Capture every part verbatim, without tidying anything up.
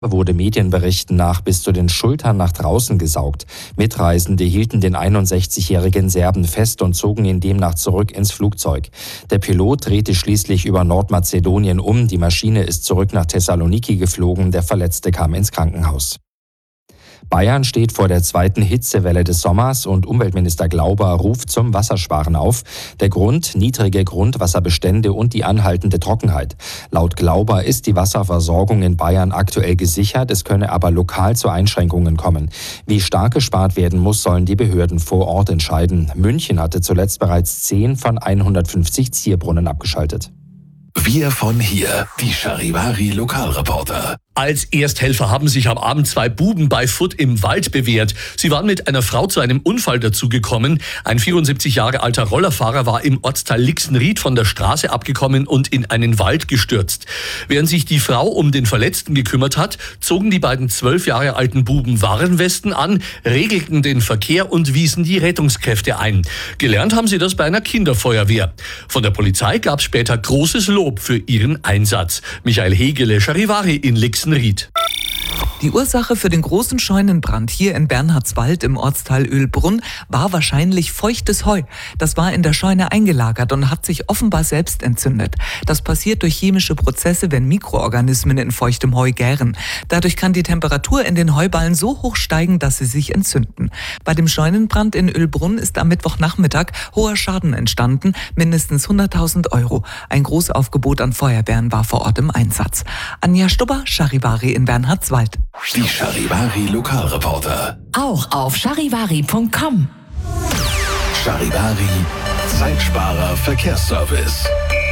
Wurde Medienberichten nach bis zu den Schultern nach draußen gesaugt. Mitreisende hielten den einundsechzigjährigen Serben fest und zogen ihn demnach zurück ins Flugzeug. Der Pilot drehte schließlich über Nordmazedonien um. Die Maschine ist zurück nach Thessaloniki geflogen. Der Verletzte kam ins Krankenhaus. Bayern steht vor der zweiten Hitzewelle des Sommers und Umweltminister Glauber ruft zum Wassersparen auf. Der Grund: niedrige Grundwasserbestände und die anhaltende Trockenheit. Laut Glauber ist die Wasserversorgung in Bayern aktuell gesichert, es könne aber lokal zu Einschränkungen kommen. Wie stark gespart werden muss, sollen die Behörden vor Ort entscheiden. München hatte zuletzt bereits zehn von hundertfünfzig Zierbrunnen abgeschaltet. Wir von hier, die Charivari Lokalreporter. Als Ersthelfer haben sich am Abend zwei Buben bei Furth im Wald bewährt. Sie waren mit einer Frau zu einem Unfall dazugekommen. Ein vierundsiebzig Jahre alter Rollerfahrer war im Ortsteil Lixenried von der Straße abgekommen und in einen Wald gestürzt. Während sich die Frau um den Verletzten gekümmert hat, zogen die beiden zwölf Jahre alten Buben Warnwesten an, regelten den Verkehr und wiesen die Rettungskräfte ein. Gelernt haben sie das bei einer Kinderfeuerwehr. Von der Polizei gab es später großes Lob für ihren Einsatz. Michael Hegele, Charivari in Lixenried. Die Ursache für den großen Scheunenbrand hier in Bernhardswald im Ortsteil Ölbrunn war wahrscheinlich feuchtes Heu. Das war in der Scheune eingelagert und hat sich offenbar selbst entzündet. Das passiert durch chemische Prozesse, wenn Mikroorganismen in feuchtem Heu gären. Dadurch kann die Temperatur in den Heuballen so hoch steigen, dass sie sich entzünden. Bei dem Scheunenbrand in Ölbrunn ist am Mittwochnachmittag hoher Schaden entstanden, mindestens hunderttausend Euro. Ein Großaufgebot an Feuerwehren war vor Ort im Einsatz. Anja Stubber, Charivari in Bernhardswald. Die Charivari Lokalreporter. Auch auf charivari punkt com. Charivari, Zeitsparer Verkehrsservice.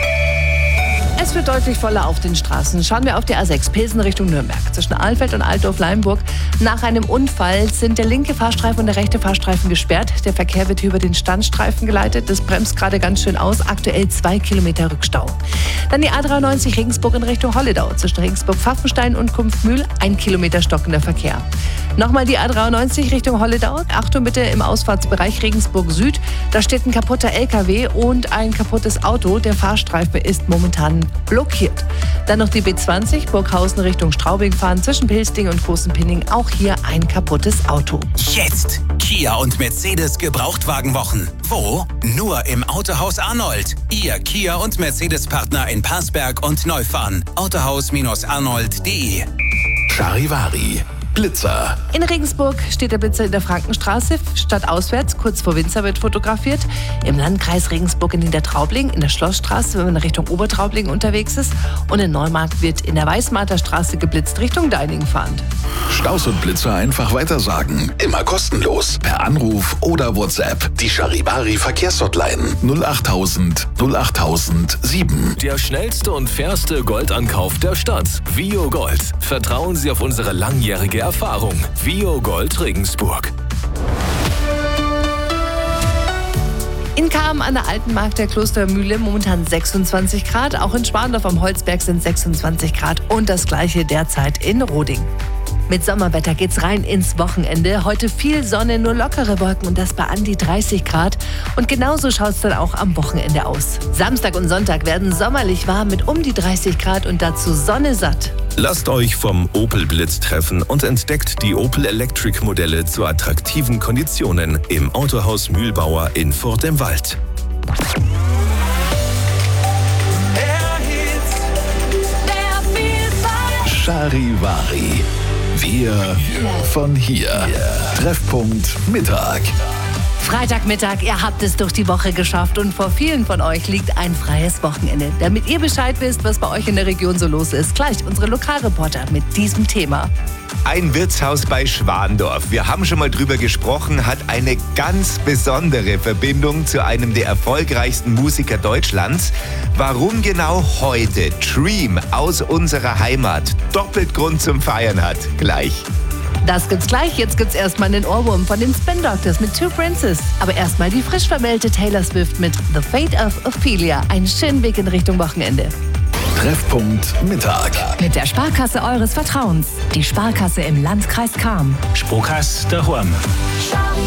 Es wird deutlich voller auf den Straßen. Schauen wir auf die A sechs, Pilsen Richtung Nürnberg. Zwischen Alfeld und Altdorf-Leimburg. Nach einem Unfall sind der linke Fahrstreifen und der rechte Fahrstreifen gesperrt. Der Verkehr wird über den Standstreifen geleitet. Das bremst gerade ganz schön aus. Aktuell zwei Kilometer Rückstau. Dann die A dreiundneunzig Regensburg in Richtung Holledau. Zwischen Regensburg-Pfaffenstein und Kumpfmühl ein Kilometer stockender Verkehr. Nochmal die A dreiundneunzig Richtung Holledau. Achtung bitte im Ausfahrtsbereich Regensburg Süd. Da steht ein kaputter L K W und ein kaputtes Auto. Der Fahrstreifen ist momentan blockiert. Dann noch die B zwanzig, Burghausen Richtung Straubing fahren zwischen Pilsting und Großenpinning. Auch hier ein kaputtes Auto. Jetzt Kia und Mercedes Gebrauchtwagenwochen. Wo? Nur im Autohaus Arnold. Ihr Kia und Mercedes-Partner in Parsberg und Neufahren. autohaus Arnold punkt de. Charivari Blitzer. In Regensburg steht der Blitzer in der Frankenstraße. Stadtauswärts, kurz vor Winzer, wird fotografiert. Im Landkreis Regensburg in Niedertraubling, in der Schlossstraße, wenn man Richtung Obertraubling unterwegs ist. Und in Neumarkt wird in der Weißmarter Straße geblitzt, Richtung Deiningen fahrend. Staus und Blitzer einfach weitersagen. Immer kostenlos. Per Anruf oder WhatsApp. Die Charivari Verkehrshotline null achttausend null achttausend sieben. Der schnellste und fairste Goldankauf der Stadt. Vio Gold. Vertrauen Sie auf unsere langjährige Erfahrung. Vio Gold Regensburg. In Cham an der Alten Markt der Klostermühle momentan sechsundzwanzig Grad. Auch in Schwandorf am Holzberg sind sechsundzwanzig Grad und das gleiche derzeit in Roding. Mit Sommerwetter geht's rein ins Wochenende. Heute viel Sonne, nur lockere Wolken und das bei an die dreißig Grad. Und genauso schaut's dann auch am Wochenende aus. Samstag und Sonntag werden sommerlich warm mit um die dreißig Grad und dazu Sonne satt. Lasst euch vom Opel Blitz treffen und entdeckt die Opel Electric Modelle zu attraktiven Konditionen im Autohaus Mühlbauer in Furth im Wald. Charivari. Wir von hier. Treffpunkt Mittag. Freitagmittag, ihr habt es durch die Woche geschafft und vor vielen von euch liegt ein freies Wochenende. Damit ihr Bescheid wisst, was bei euch in der Region so los ist, gleich unsere Lokalreporter mit diesem Thema. Ein Wirtshaus bei Schwandorf, wir haben schon mal drüber gesprochen, hat eine ganz besondere Verbindung zu einem der erfolgreichsten Musiker Deutschlands. Warum genau heute Dream aus unserer Heimat doppelt Grund zum Feiern hat, gleich. Das gibt's gleich. Jetzt gibt's erstmal den Ohrwurm von den Spin Doctors mit Two Princes. Aber erstmal die frisch vermählte Taylor Swift mit The Fate of Ophelia. Einen schönen Weg in Richtung Wochenende. Treffpunkt Mittag. Mit der Sparkasse eures Vertrauens. Die Sparkasse im Landkreis Cham. Sparkasse daheim.